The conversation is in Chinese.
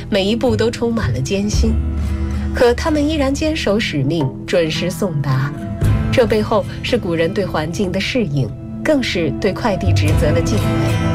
每一步都充满了艰辛，可他们依然坚守使命，准时送达。这背后是古人对环境的适应，更是对快递职责的敬畏。